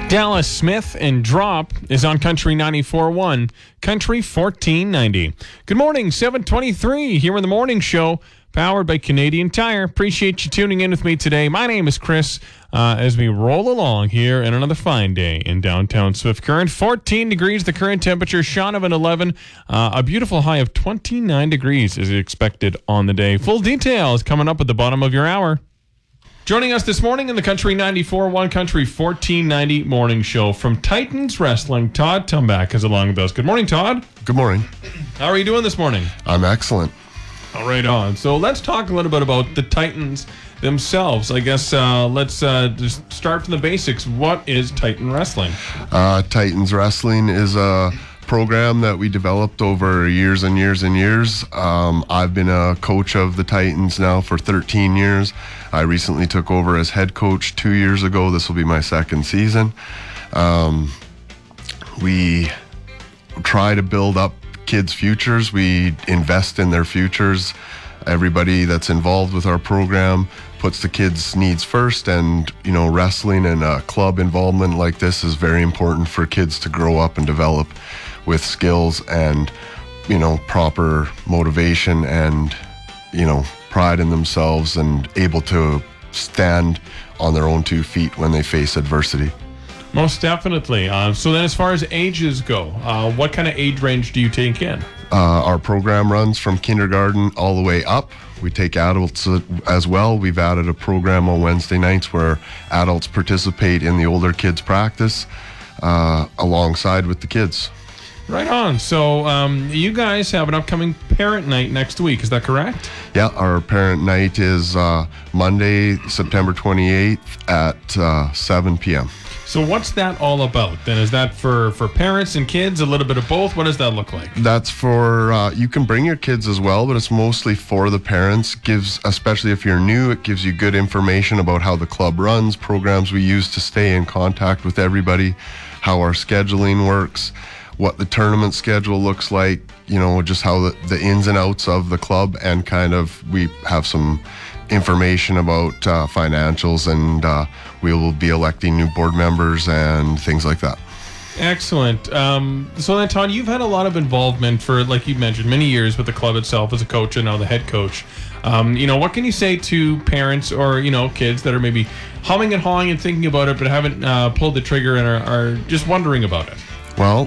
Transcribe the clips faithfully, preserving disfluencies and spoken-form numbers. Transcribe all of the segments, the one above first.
Dallas Smith and Drop is on Country ninety-four point one, Country fourteen ninety. Good morning, seven twenty-three here in the morning show, powered by Canadian Tire. Appreciate you tuning in with me today. My name is Chris, uh, as we roll along here in another fine day in downtown Swift Current. fourteen degrees, the current temperature, shot of an eleven. Uh, a beautiful high of twenty-nine degrees is expected on the day. Full details coming up at the bottom of your hour. Joining us this morning in the Country ninety-four point one, Country fourteen ninety morning show from Titans Wrestling, Todd Tumbak is along with us. Good morning, Todd. Good morning. How are you doing this morning? I'm excellent. All right, on. So let's talk a little bit about the Titans themselves. I guess uh, let's uh, just start from the basics. What is Titan Wrestling? Uh, Titans Wrestling is a program that we developed over years and years and years. Um, I've been a coach of the Titans now for thirteen years. I recently took over as head coach two years ago. This will be my second season. Um, we try to build up kids' futures. We invest in their futures. Everybody that's involved with our program puts the kids' needs first, and you know, wrestling and a club involvement like this is very important for kids to grow up and develop with skills and, you know, proper motivation and, you know, pride in themselves and able to stand on their own two feet when they face adversity. Most definitely. Uh, so then as far as ages go, uh, what kind of age range do you take in? Uh, our program runs from kindergarten all the way up. We take adults as well. We've added a program on Wednesday nights where adults participate in the older kids' practice uh, alongside with the kids. Right on. So um, you guys have an upcoming parent night next week. Is that correct? Yeah, our parent night is uh, Monday, September twenty-eighth at uh, seven p.m. So what's that all about then? Is that for, for parents and kids, a little bit of both? What does that look like? That's for, uh, you can bring your kids as well, but it's mostly for the parents. Gives, especially if you're new, it gives you good information about how the club runs, programs we use to stay in contact with everybody, how our scheduling works, what the tournament schedule looks like, you know, just how the, the ins and outs of the club, and kind of we have some information about uh, financials, and uh, we will be electing new board members and things like that. Excellent. Um, so then, Todd, you've had a lot of involvement for, like you mentioned, many years with the club itself as a coach and now the head coach. Um, you know, what can you say to parents or, you know, kids that are maybe humming and hawing and thinking about it but haven't uh, pulled the trigger and are, are just wondering about it? Well,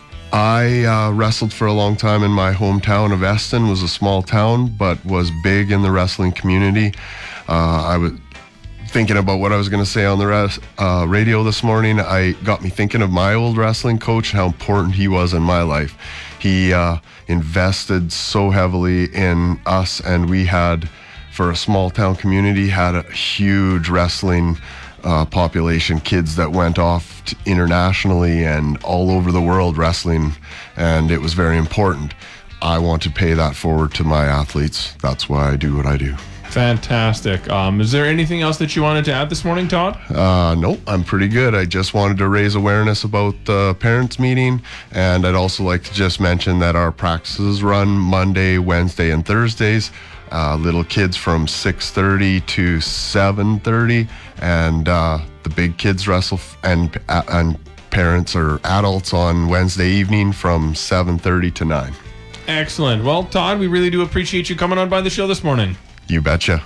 I uh, wrestled for a long time in my hometown of Eston. Was a small town, but was big in the wrestling community. Uh, I was thinking about what I was going to say on the res- uh, radio this morning. I got me thinking of my old wrestling coach, how important he was in my life. He uh, invested so heavily in us, and we had, for a small town community, had a huge wrestling Uh, population, kids that went off to internationally and all over the world wrestling, and it was very important. I want to pay that forward to my athletes. That's why I do what I do. Fantastic. Um, is there anything else that you wanted to add this morning, Todd? Uh, nope, I'm pretty good. I just wanted to raise awareness about the parents meeting, and I'd also like to just mention that our practices run Monday, Wednesday, and Thursdays. Uh, little kids from six thirty to seven thirty, and uh, the big kids wrestle f- and uh, and parents or adults on Wednesday evening from seven thirty to nine. Excellent. Well, Todd, we really do appreciate you coming on by the show this morning. You betcha.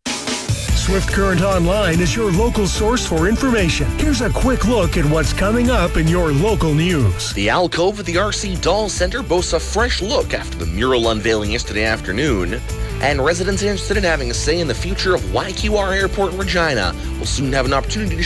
Swift Current Online is your local source for information. Here's a quick look at what's coming up in your local news. The alcove at the R C Doll Center boasts a fresh look after the mural unveiling yesterday afternoon. And residents interested in having a say in the future of Y Q R Airport in Regina will soon have an opportunity to